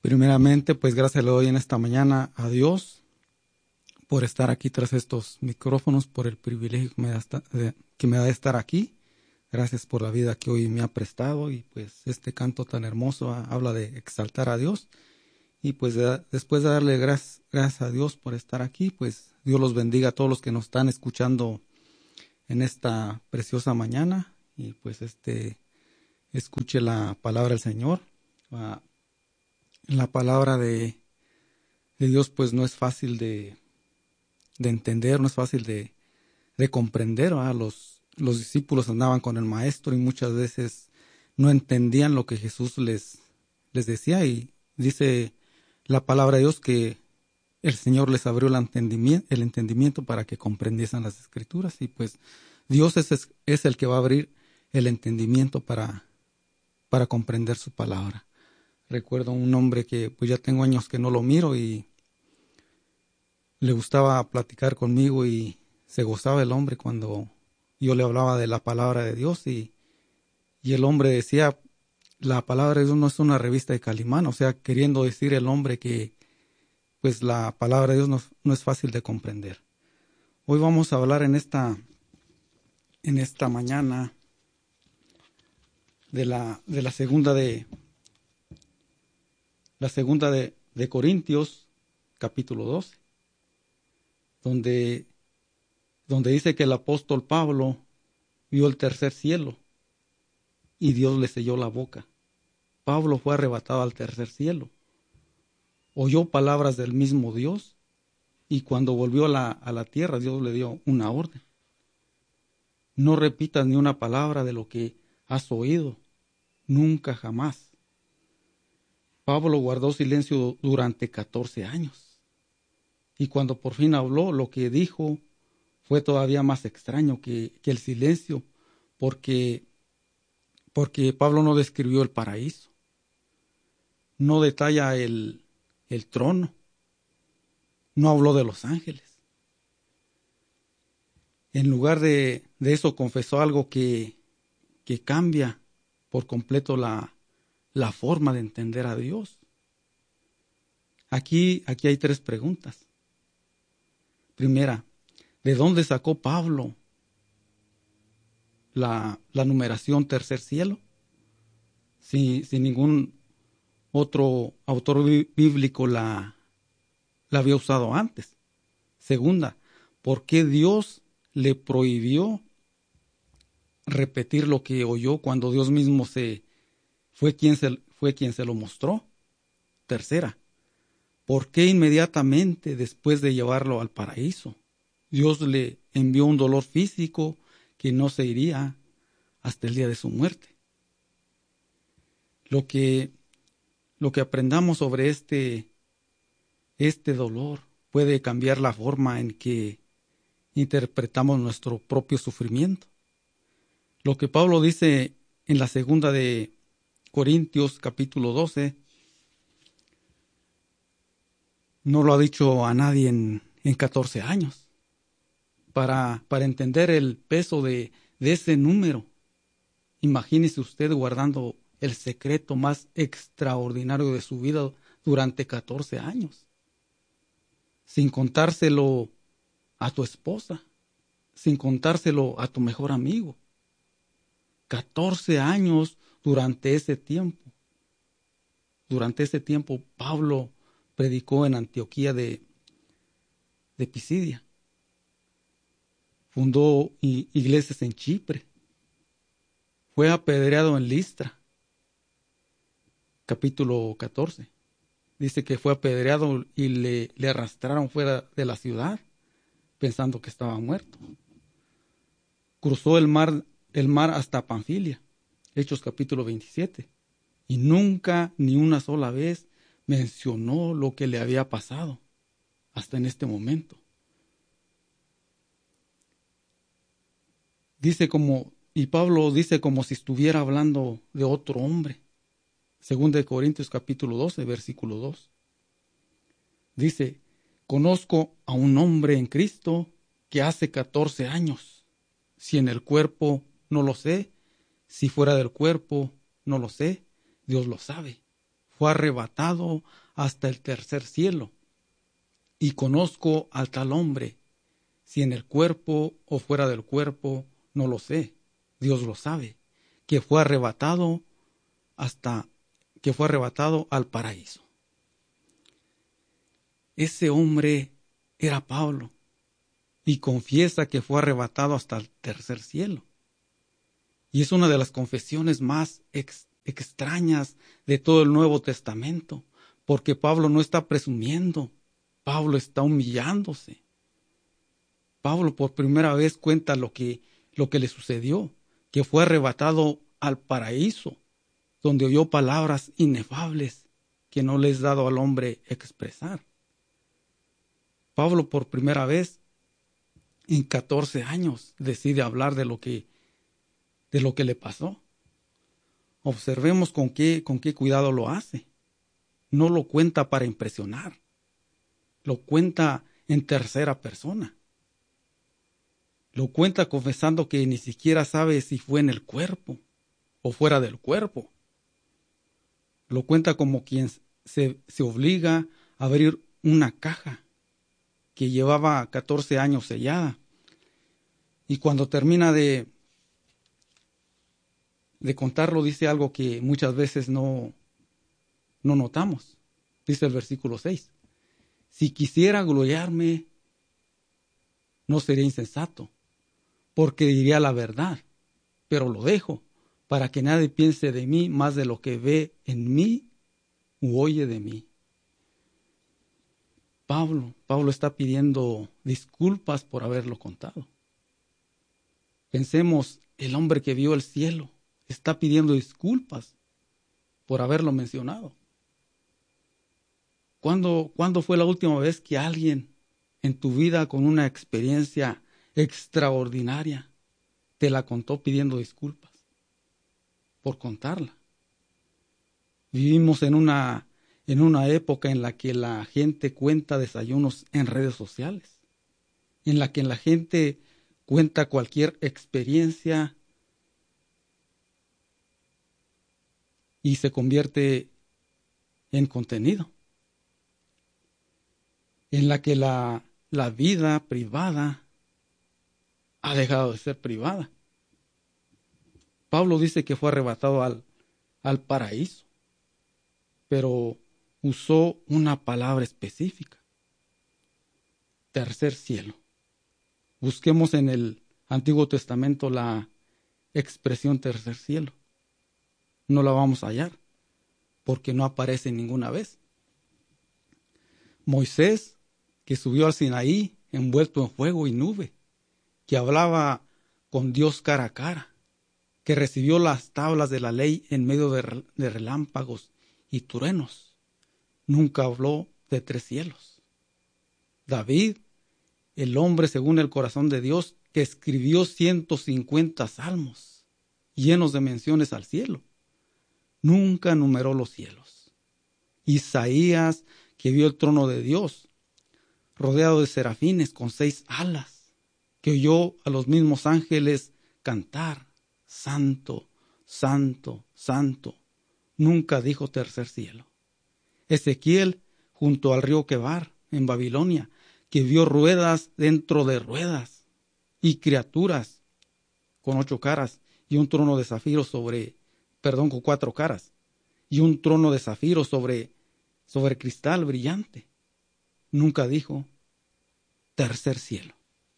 Primeramente, pues gracias le doy en esta mañana a Dios por estar aquí tras estos micrófonos, por el privilegio que me da de estar aquí. Gracias por la vida que hoy me ha prestado y pues este canto tan hermoso habla de exaltar a Dios. Y pues después de darle gracias a Dios por estar aquí, pues Dios los bendiga a todos los que nos están escuchando en esta preciosa mañana. Y pues escuche la palabra del Señor. La palabra de Dios pues no es fácil de entender, no es fácil de comprender. Los discípulos andaban con el maestro y muchas veces no entendían lo que Jesús les decía, y dice la palabra de Dios que el Señor les abrió el entendimiento para que comprendiesen las Escrituras, y pues Dios es el que va a abrir el entendimiento para comprender su palabra. Recuerdo un hombre que pues ya tengo años que no lo miro y le gustaba platicar conmigo y se gozaba el hombre cuando yo le hablaba de la palabra de Dios, y el hombre decía, la palabra de Dios no es una revista de Calimán, o sea, queriendo decir el hombre que pues la palabra de Dios no es fácil de comprender. Hoy vamos a hablar en esta mañana de la segunda de Corintios, capítulo 12, donde dice que el apóstol Pablo vio el tercer cielo y Dios le selló la boca. Pablo fue arrebatado al tercer cielo, oyó palabras del mismo Dios, y cuando volvió a la tierra, Dios le dio una orden: no repitas ni una palabra de lo que has oído, nunca jamás. Pablo guardó silencio durante 14 años, y cuando por fin habló, lo que dijo fue todavía más extraño que el silencio, porque Pablo no describió el paraíso, no detalla el trono, no habló de los ángeles. En lugar de eso, confesó algo que cambia por completo la forma de entender a Dios. Aquí hay 3 preguntas. Primera, ¿de dónde sacó Pablo la numeración tercer cielo? Si ningún otro autor bíblico la había usado antes. Segunda, ¿por qué Dios le prohibió repetir lo que oyó cuando Dios mismo fue quien se lo mostró? Tercera, ¿por qué inmediatamente después de llevarlo al paraíso, Dios le envió un dolor físico que no se iría hasta el día de su muerte? Lo que aprendamos sobre este dolor puede cambiar la forma en que interpretamos nuestro propio sufrimiento. Lo que Pablo dice en la segunda de Corintios capítulo 12 no lo ha dicho a nadie en 14 años. Para entender el peso de ese número, imagínese usted guardando el secreto más extraordinario de su vida durante 14 años, sin contárselo a tu esposa, sin contárselo a tu mejor amigo. 14 años durante ese tiempo. Durante ese tiempo Pablo predicó en Antioquía de Pisidia. Fundó iglesias en Chipre. Fue apedreado en Listra. Capítulo 14. Dice que fue apedreado y le arrastraron fuera de la ciudad pensando que estaba muerto. Cruzó el mar hasta Panfilia. Hechos capítulo 27. Y nunca ni una sola vez mencionó lo que le había pasado hasta en este momento. Y Pablo dice como si estuviera hablando de otro hombre. Segunda de Corintios capítulo 12, versículo 2. Dice: conozco a un hombre en Cristo que hace 14 años, si en el cuerpo no lo sé, si fuera del cuerpo no lo sé, Dios lo sabe. fue arrebatado hasta el tercer cielo. Y conozco al tal hombre, si en el cuerpo o fuera del cuerpo, no lo sé, Dios lo sabe, que fue arrebatado al paraíso. Ese hombre era Pablo y confiesa que fue arrebatado hasta el tercer cielo. Y es una de las confesiones más extrañas de todo el Nuevo Testamento, porque Pablo no está presumiendo, Pablo está humillándose. Pablo por primera vez cuenta lo que le sucedió, que fue arrebatado al paraíso, donde oyó palabras inefables que no le es dado al hombre expresar. Pablo por primera vez en 14 años decide hablar de lo que le pasó. Observemos con qué cuidado lo hace. No lo cuenta para impresionar. Lo cuenta en tercera persona. Lo cuenta confesando que ni siquiera sabe si fue en el cuerpo o fuera del cuerpo. Lo cuenta como quien se obliga a abrir una caja que llevaba 14 años sellada. Y cuando termina de contarlo, dice algo que muchas veces no notamos. Dice el versículo 6. Si quisiera gloriarme, no sería insensato, porque diría la verdad, pero lo dejo, para que nadie piense de mí más de lo que ve en mí u oye de mí. Pablo está pidiendo disculpas por haberlo contado. Pensemos, el hombre que vio el cielo está pidiendo disculpas por haberlo mencionado. ¿Cuándo fue la última vez que alguien en tu vida con una experiencia extraordinaria te la contó pidiendo disculpas por contarla? Vivimos en una época en la que la gente cuenta desayunos en redes sociales, en la que la gente cuenta cualquier experiencia y se convierte en contenido, en la que la vida privada ha dejado de ser privada. Pablo dice que fue arrebatado al paraíso, pero usó una palabra específica: tercer cielo. Busquemos en el Antiguo Testamento la expresión tercer cielo. No la vamos a hallar, porque no aparece ninguna vez. Moisés, que subió al Sinaí envuelto en fuego y nube, que hablaba con Dios cara a cara, que recibió las tablas de la ley en medio de relámpagos y truenos, nunca habló de tres cielos. David, el hombre según el corazón de Dios, que escribió 150 salmos llenos de menciones al cielo, nunca numeró los cielos. Isaías, que vio el trono de Dios, rodeado de serafines con 6 alas, que oyó a los mismos ángeles cantar: Santo, Santo, Santo, nunca dijo tercer cielo. Ezequiel, junto al río Quebar, en Babilonia, que vio ruedas dentro de ruedas y criaturas con 8 caras y un trono de zafiro con 4 caras y un trono de zafiro sobre cristal brillante, nunca dijo tercer cielo.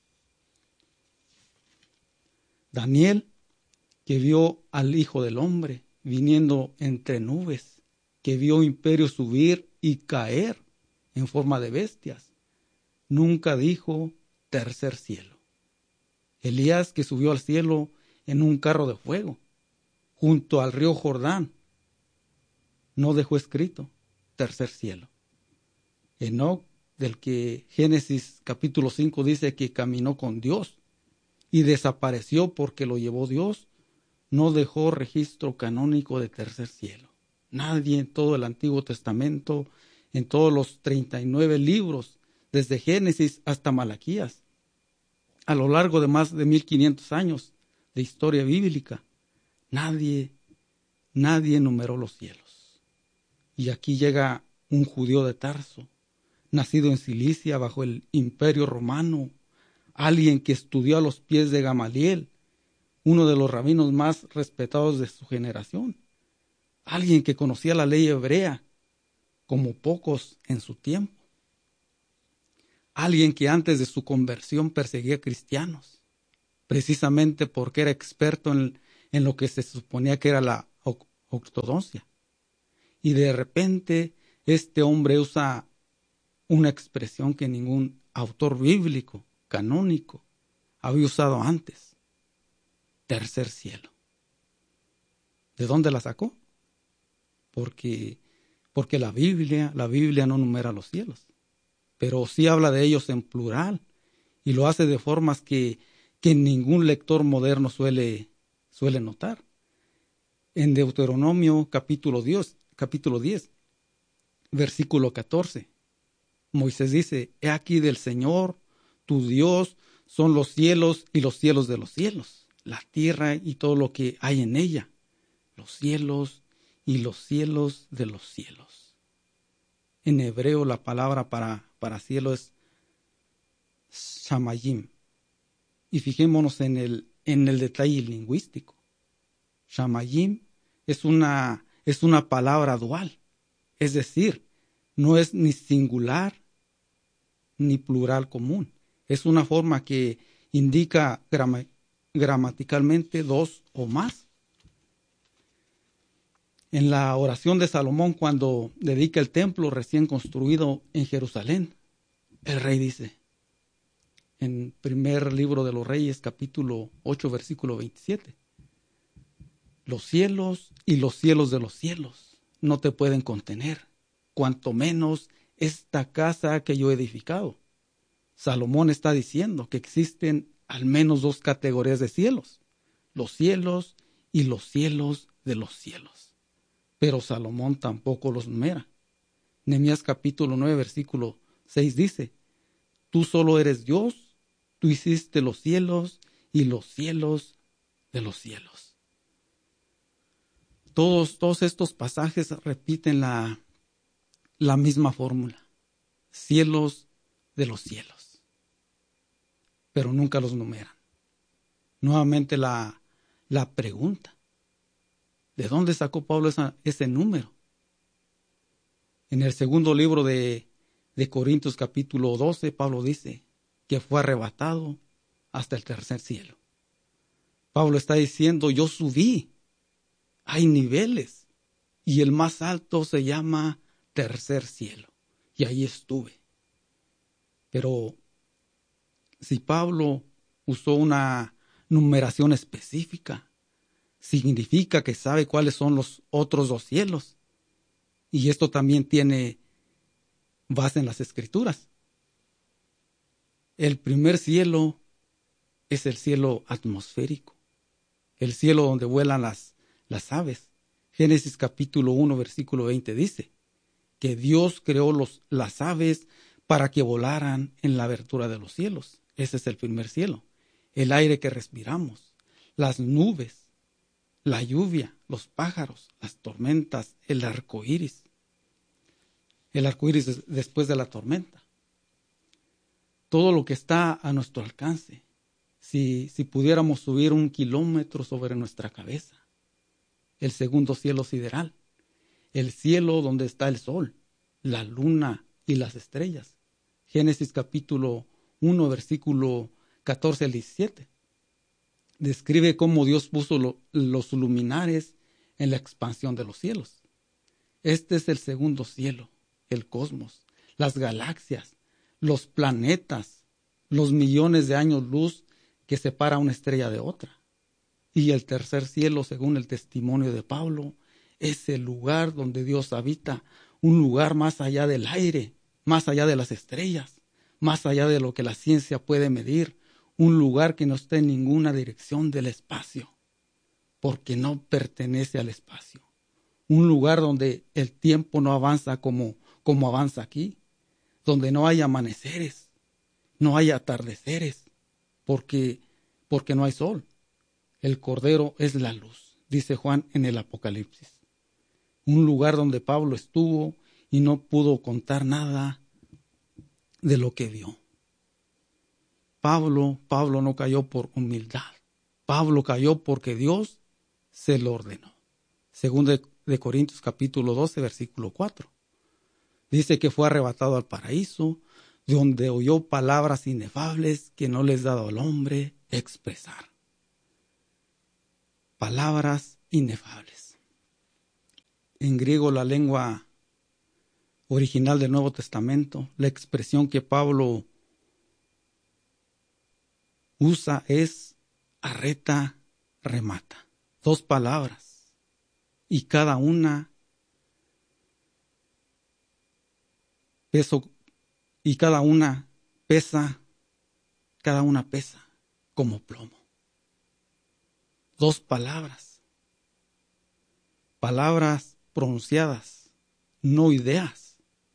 Daniel, que vio al Hijo del Hombre viniendo entre nubes, que vio imperios subir y caer en forma de bestias, nunca dijo tercer cielo. Elías, que subió al cielo en un carro de fuego, junto al río Jordán, no dejó escrito tercer cielo. Enoc, del que Génesis capítulo 5 dice que caminó con Dios y desapareció porque lo llevó Dios, no dejó registro canónico de tercer cielo. Nadie en todo el Antiguo Testamento, en todos los 39 libros, desde Génesis hasta Malaquías, a lo largo de más de 1500 años de historia bíblica, nadie numeró los cielos. Y aquí llega un judío de Tarso, nacido en Cilicia bajo el Imperio Romano, alguien que estudió a los pies de Gamaliel, uno de los rabinos más respetados de su generación, alguien que conocía la ley hebrea como pocos en su tiempo, alguien que antes de su conversión perseguía cristianos, precisamente porque era experto en lo que se suponía que era la ortodoxia. Y de repente este hombre usa una expresión que ningún autor bíblico, canónico, había usado antes: tercer cielo. ¿De dónde la sacó? Porque la Biblia no numera los cielos, pero sí habla de ellos en plural, y lo hace de formas que ningún lector moderno suele notar. En Deuteronomio capítulo 10, versículo 14, Moisés dice: He aquí del Señor, tu Dios, son los cielos y los cielos de los cielos, la tierra y todo lo que hay en ella, los cielos y los cielos de los cielos. En hebreo la palabra para cielo es shamayim. Y fijémonos en el detalle lingüístico. Shamayim es una palabra dual, es decir, no es ni singular ni plural común. Es una forma que indica gramaticalmente dos o más. En la oración de Salomón, cuando dedica el templo recién construido en Jerusalén, el rey dice, en primer libro de los Reyes, capítulo 8, versículo 27, los cielos y los cielos de los cielos no te pueden contener, cuanto menos esta casa que yo he edificado. Salomón está diciendo que existen al menos dos categorías de cielos, los cielos y los cielos de los cielos. Pero Salomón tampoco los numera. Nehemías capítulo 9, versículo 6 dice: Tú solo eres Dios, tú hiciste los cielos y los cielos de los cielos. Todos estos pasajes repiten la misma fórmula: cielos de los cielos, pero nunca los numeran. Nuevamente la pregunta: ¿de dónde sacó Pablo ese número? En el segundo libro de Corintios capítulo 12, Pablo dice que fue arrebatado hasta el tercer cielo. Pablo está diciendo: yo subí, hay niveles, y el más alto se llama tercer cielo, y ahí estuve. Pero si Pablo usó una numeración específica, significa que sabe cuáles son los otros dos cielos. Y esto también tiene base en las Escrituras. El primer cielo es el cielo atmosférico, el cielo donde vuelan las aves. Génesis capítulo 1, versículo 20 dice que Dios creó las aves para que volaran en la abertura de los cielos. Ese es el primer cielo. El aire que respiramos, las nubes, la lluvia, los pájaros, las tormentas, el arco iris. El arco iris después de la tormenta. Todo lo que está a nuestro alcance. Si pudiéramos subir 1 kilómetro sobre nuestra cabeza. El segundo cielo sideral. El cielo donde está el sol, la luna y las estrellas. Génesis capítulo 1, versículo 14 al 17. Describe cómo Dios puso los luminares en la expansión de los cielos. Este es el segundo cielo, el cosmos, las galaxias, los planetas, los millones de años luz que separa una estrella de otra. Y el tercer cielo, según el testimonio de Pablo, es el lugar donde Dios habita, un lugar más allá del aire, más allá de las estrellas, más allá de lo que la ciencia puede medir, un lugar que no está en ninguna dirección del espacio, porque no pertenece al espacio. Un lugar donde el tiempo no avanza como avanza aquí, donde no hay amaneceres, no hay atardeceres, porque no hay sol. El Cordero es la luz, dice Juan en el Apocalipsis. un lugar donde Pablo estuvo y no pudo contar nada de lo que vio. Pablo no cayó por humildad. Pablo cayó porque Dios se lo ordenó. Según de Corintios capítulo 12, versículo 4. Dice que fue arrebatado al paraíso, donde oyó palabras inefables que no les dado al hombre expresar. Palabras inefables. En griego, la lengua original del Nuevo Testamento, la expresión que Pablo usa es arreta, remata. 2 palabras. Y cada una pesa como plomo. 2 palabras. Palabras pronunciadas, no ideas,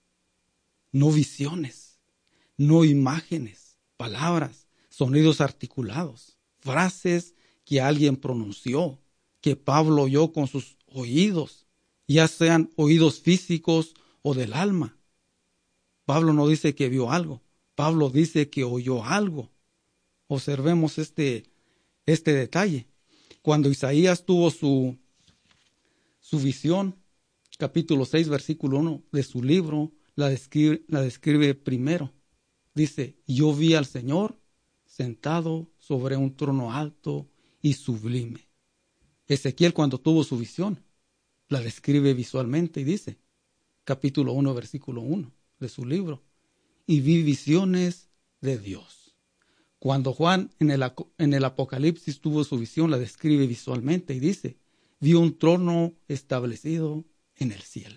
no visiones, no imágenes, palabras, sonidos articulados, frases que alguien pronunció, que Pablo oyó con sus oídos, ya sean oídos físicos o del alma. Pablo no dice que vio algo, Pablo dice que oyó algo. Observemos este detalle. Cuando Isaías tuvo su visión, capítulo 6, versículo 1 de su libro, la describe primero. Dice, yo vi al Señor sentado sobre un trono alto y sublime. Ezequiel, cuando tuvo su visión, la describe visualmente y dice, capítulo 1, versículo 1 de su libro, y vi visiones de Dios. Cuando Juan en el Apocalipsis tuvo su visión, la describe visualmente y dice, vi un trono establecido en el cielo.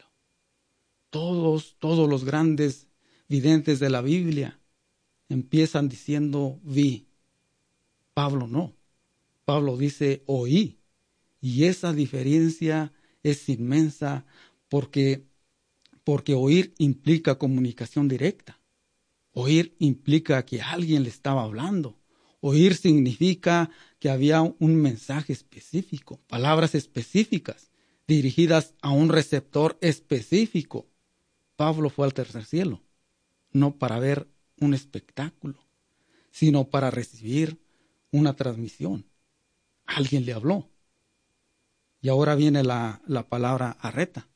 Todos los grandes videntes de la Biblia empiezan diciendo vi. Pablo no. Pablo dice oí. Y esa diferencia es inmensa porque oír implica comunicación directa. Oír implica que alguien le estaba hablando. Oír significa que había un mensaje específico, palabras específicas, dirigidas a un receptor específico. Pablo fue al tercer cielo, no para ver un espectáculo, sino para recibir una transmisión. Alguien le habló. Y ahora viene la palabra arreta.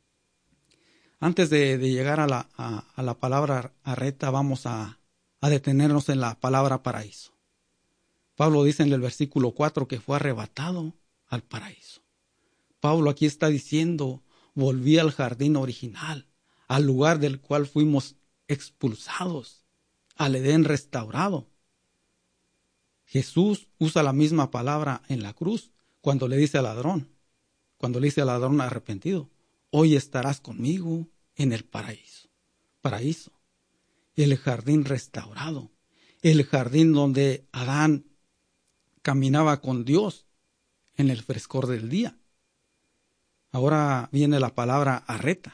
Antes de llegar a la palabra arreta, vamos a detenernos en la palabra paraíso. Pablo dice en el versículo 4 que fue arrebatado al paraíso. Pablo aquí está diciendo, volví al jardín original, al lugar del cual fuimos expulsados, al Edén restaurado. Jesús usa la misma palabra en la cruz cuando le dice al ladrón arrepentido, hoy estarás conmigo en el paraíso. Paraíso, el jardín restaurado, el jardín donde Adán caminaba con Dios en el frescor del día. Ahora viene la palabra arreta.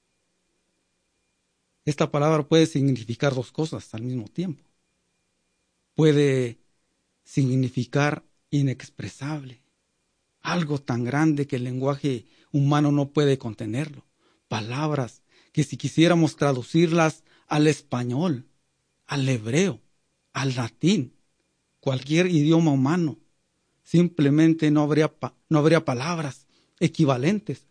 Esta palabra puede significar 2 cosas al mismo tiempo. Puede significar inexpresable, algo tan grande que el lenguaje humano no puede contenerlo. Palabras que si quisiéramos traducirlas al español, al hebreo, al latín, cualquier idioma humano, simplemente no habría palabras equivalentes.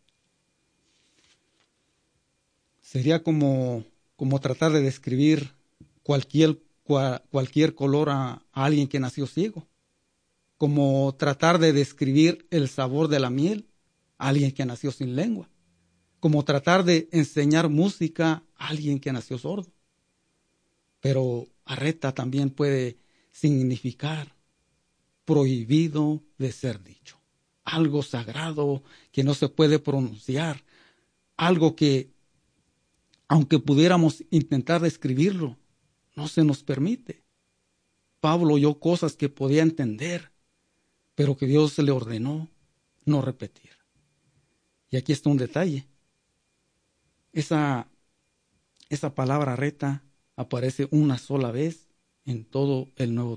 Sería como tratar de describir cualquier color a alguien que nació ciego. Como tratar de describir el sabor de la miel a alguien que nació sin lengua. Como tratar de enseñar música a alguien que nació sordo. Pero arreta también puede significar prohibido de ser dicho. Algo sagrado que no se puede pronunciar. Algo que, aunque pudiéramos intentar describirlo, no se nos permite. Pablo oyó cosas que podía entender, pero que Dios le ordenó no repetir. Y aquí está un detalle. Esa palabra arreta aparece una sola vez en todo el Nuevo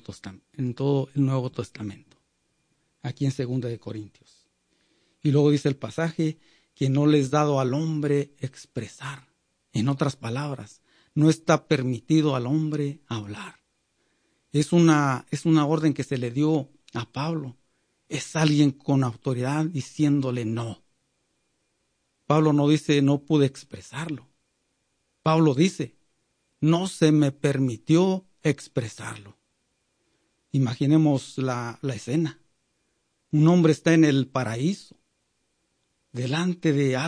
Testamento. Aquí en 2 de Corintios. Y luego dice el pasaje que no le es dado al hombre expresar. En otras palabras, no está permitido al hombre hablar. Es una orden que se le dio a Pablo. Es alguien con autoridad diciéndole no. Pablo no dice no pude expresarlo. Pablo dice no se me permitió expresarlo. Imaginemos la escena. Un hombre está en el paraíso, delante de